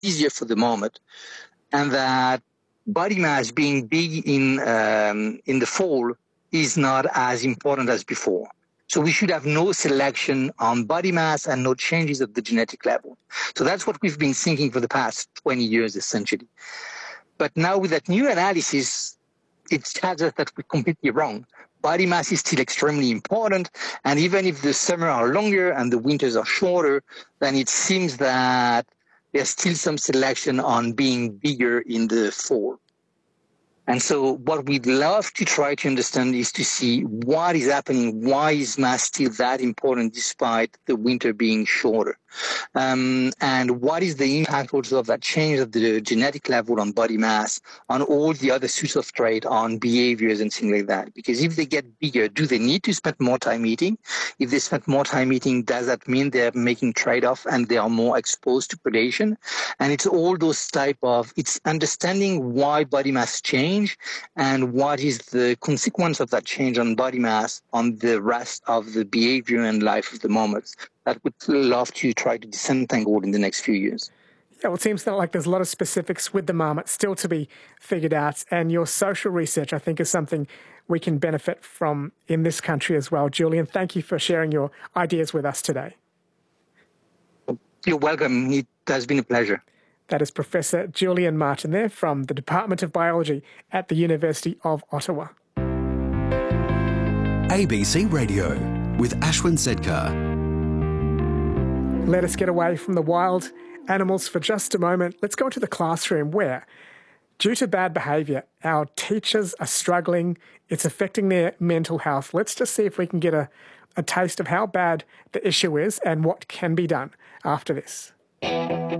easier for the moment, and that body mass being big in the fall is not as important as before. So we should have no selection on body mass and no changes at the genetic level. So that's what we've been thinking for the past 20 years, essentially. But now with that new analysis, it tells us that we're completely wrong. Body mass is still extremely important. And even if the summer are longer and the winters are shorter, then it seems that there's still some selection on being bigger in the fall. And so what we'd love to try to understand is to see what is happening. Why is mass still that important despite the winter being shorter? And what is the impact also of that change of the genetic level on body mass, on all the other sorts of traits, on behaviors and things like that? Because if they get bigger, do they need to spend more time eating? If they spend more time eating, does that mean they're making trade-off and they are more exposed to predation? And it's all those it's understanding why body mass change and what is the consequence of that change on body mass on the rest of the behavior and life of the moments. That would love to try to disentangle in the next few years. Yeah, well, it seems like there's a lot of specifics with the marmot still to be figured out, and your social research, I think, is something we can benefit from in this country as well. Julian, thank you for sharing your ideas with us today. You're welcome. It has been a pleasure. That is Professor Julian Martin there from the Department of Biology at the University of Ottawa. ABC Radio with Ashwin Sedkar. Let us get away from the wild animals for just a moment. Let's go into the classroom where, due to bad behaviour, our teachers are struggling. It's affecting their mental health. Let's just see if we can get a taste of how bad the issue is and what can be done after this.